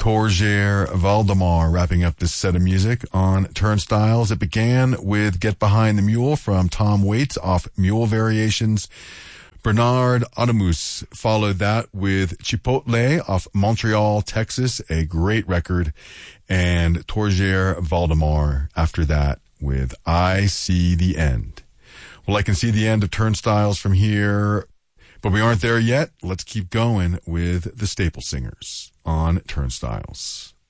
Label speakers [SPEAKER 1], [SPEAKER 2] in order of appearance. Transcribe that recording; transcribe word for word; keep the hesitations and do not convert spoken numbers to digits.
[SPEAKER 1] Torgeir Valdemar wrapping up this set of music on Turnstiles. It began with Get Behind the Mule from Tom Waits off Mule Variations. Bernard Adamus followed that with Chipotle off Montreal, Texas, a great record. And Torgeir Valdemar after that with I See the End. Well, I can see the end of Turnstiles from here, but we aren't there yet. Let's keep going with the Staple Singers on Turnstiles.